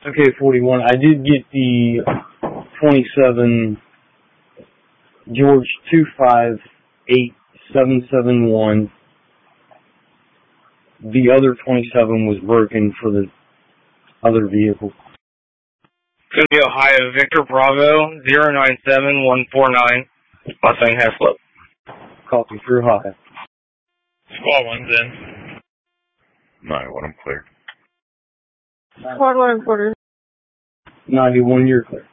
Okay, 41. I did get the 27 George 258771. The other 27 was broken for the other vehicle. Cindy, Ohio, Victor Bravo 097149. Mustang Haslip. Copy through Ohio. Squad 1's in. 91, I'm clear. Squad 1 reporter. 91, you're clear.